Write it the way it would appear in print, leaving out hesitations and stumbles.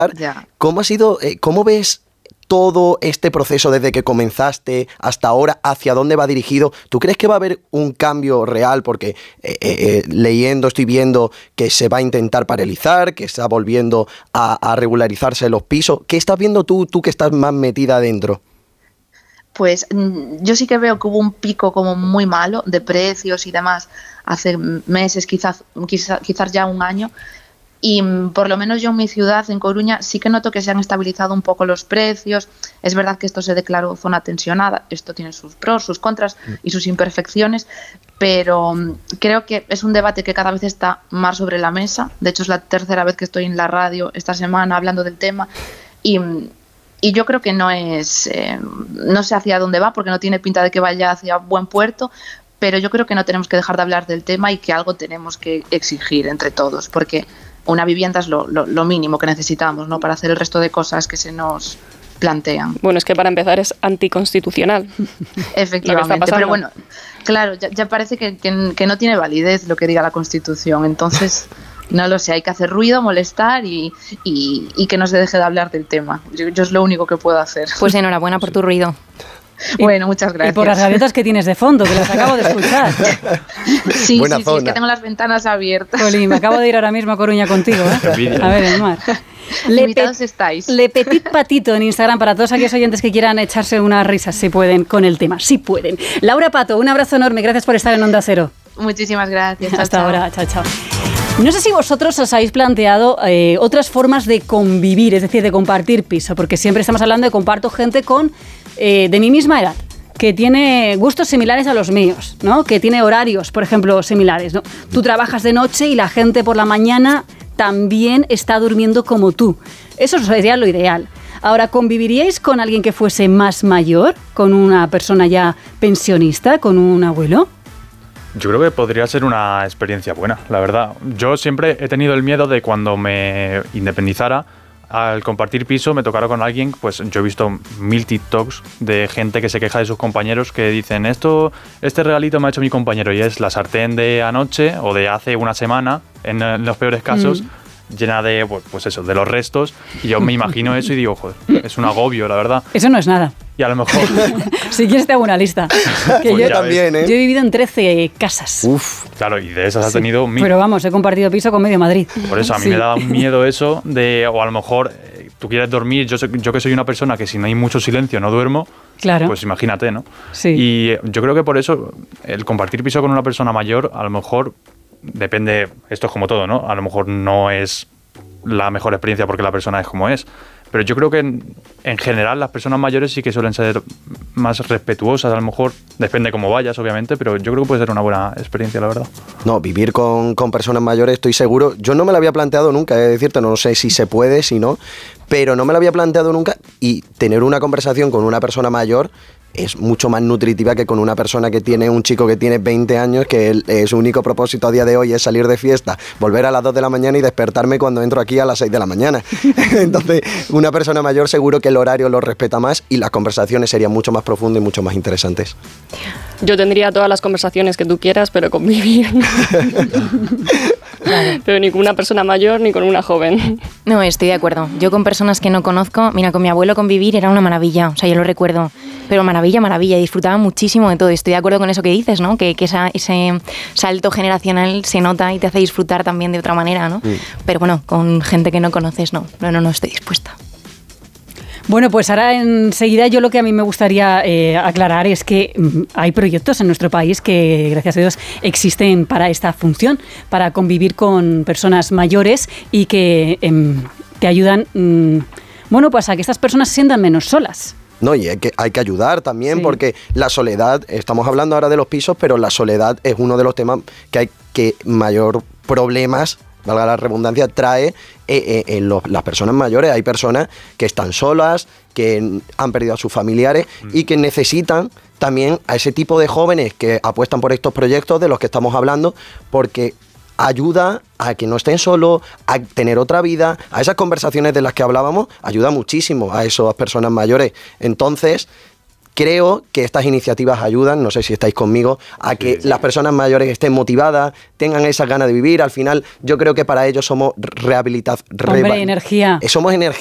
Ya. ¿Cómo ha sido, cómo ves todo este proceso desde que comenzaste hasta ahora? ¿Hacia dónde va dirigido? ¿Tú crees que va a haber un cambio real? Porque leyendo, estoy viendo que se va a intentar paralizar, que está volviendo a regularizarse los pisos. ¿Qué estás viendo tú que estás más metida adentro? Pues yo sí que veo que hubo un pico como muy malo de precios y demás hace meses, quizás ya un año. Y por lo menos yo en mi ciudad, en Coruña, sí que noto que se han estabilizado un poco los precios. Es verdad que esto se declaró zona tensionada, esto tiene sus pros, sus contras y sus imperfecciones, pero creo que es un debate que cada vez está más sobre la mesa. De hecho, es la tercera vez que estoy en la radio esta semana hablando del tema y yo creo que no sé hacia dónde va, porque no tiene pinta de que vaya hacia buen puerto, pero yo creo que no tenemos que dejar de hablar del tema y que algo tenemos que exigir entre todos, porque una vivienda es lo mínimo que necesitamos, ¿no?, para hacer el resto de cosas que se nos plantean. Bueno, es que para empezar es anticonstitucional. Efectivamente, pero bueno, claro, ya parece que no tiene validez lo que diga la Constitución, entonces no lo sé, hay que hacer ruido, molestar y que no se deje de hablar del tema. Yo es lo único que puedo hacer. Pues enhorabuena por tu ruido. Bueno, muchas gracias. Y por las gaviotas que tienes de fondo, que las acabo de escuchar. Sí, es que tengo las ventanas abiertas. Jolín, me acabo de ir ahora mismo a Coruña contigo, ¿eh? A ver, Elmar. Invitados estáis. Le Petit Patito en Instagram para todos aquellos oyentes que quieran echarse unas risas, si pueden, con el tema. Sí pueden. Laura Pato, un abrazo enorme. Gracias por estar en Onda Cero. Muchísimas gracias. Hasta ahora. Chao, chao. No sé si vosotros os habéis planteado otras formas de convivir, es decir, de compartir piso, porque siempre estamos hablando de comparto gente de mi misma edad, que tiene gustos similares a los míos, ¿no? Que tiene horarios, por ejemplo, similares, ¿no? Tú trabajas de noche y la gente por la mañana también está durmiendo como tú. Eso sería lo ideal. Ahora, ¿conviviríais con alguien que fuese más mayor? ¿Con una persona ya pensionista? ¿Con un abuelo? Yo creo que podría ser una experiencia buena, la verdad. Yo siempre he tenido el miedo de cuando me independizara, al compartir piso me tocara con alguien, pues yo he visto 1000 TikToks de gente que se queja de sus compañeros que dicen este regalito me ha hecho mi compañero y es la sartén de anoche o de hace una semana, en los peores casos, llena de, pues eso, de los restos, y yo me imagino eso y digo, joder, es un agobio, la verdad. Eso no es nada. Y a lo mejor... Si quieres te hago una lista. Que pues yo también, ¿eh? Yo he vivido en 13 casas. Uf, claro, y de esas has tenido 1000. Pero vamos, he compartido piso con medio Madrid. Por eso a mí me da un miedo eso de, o a lo mejor tú quieres dormir, yo que soy una persona que si no hay mucho silencio no duermo, claro. Pues imagínate, ¿no? Sí. Y yo creo que por eso el compartir piso con una persona mayor, a lo mejor depende, esto es como todo, ¿no? A lo mejor no es la mejor experiencia porque la persona es como es. Pero yo creo que en general las personas mayores sí que suelen ser más respetuosas, a lo mejor depende cómo vayas, obviamente, pero yo creo que puede ser una buena experiencia, la verdad. No, vivir con personas mayores, estoy seguro. Yo no me lo había planteado nunca, he de decirte, no sé si se puede, si no, pero no me lo había planteado nunca, y tener una conversación con una persona mayor es mucho más nutritiva que con una persona que tiene un chico que tiene 20 años, que su único propósito a día de hoy es salir de fiesta, volver a las 2 de la mañana y despertarme cuando entro aquí a las 6 de la mañana. Entonces, una persona mayor seguro que el horario lo respeta más y las conversaciones serían mucho más profundas y mucho más interesantes. Yo tendría todas las conversaciones que tú quieras, pero convivir. Pero ni con una persona mayor ni con una joven. No, estoy de acuerdo. Yo con personas que no conozco, mira, con mi abuelo convivir era una maravilla, o sea, yo lo recuerdo, pero maravilla, disfrutaba muchísimo de todo. Estoy de acuerdo con eso que dices, ¿no? Que ese salto generacional se nota y te hace disfrutar también de otra manera, ¿no? Pero bueno, con gente que no conoces, no estoy dispuesta. Bueno, pues ahora enseguida yo lo que a mí me gustaría aclarar es que hay proyectos en nuestro país que, gracias a Dios, existen para esta función, para convivir con personas mayores y que te ayudan, pues a que estas personas se sientan menos solas. No, y hay que ayudar también, sí. Porque la soledad, estamos hablando ahora de los pisos, pero la soledad es uno de los temas que mayor problemas, valga la redundancia, trae en las personas mayores. Hay personas que están solas, que han perdido a sus familiares y que necesitan también a ese tipo de jóvenes que apuestan por estos proyectos de los que estamos hablando, porque ayuda a que no estén solos, a tener otra vida, a esas conversaciones de las que hablábamos, ayuda muchísimo a esas personas mayores. Entonces, creo que estas iniciativas ayudan, no sé si estáis conmigo, a que las personas mayores estén motivadas, tengan esas ganas de vivir. Al final, yo creo que para ellos somos Hombre, energía. Somos energía.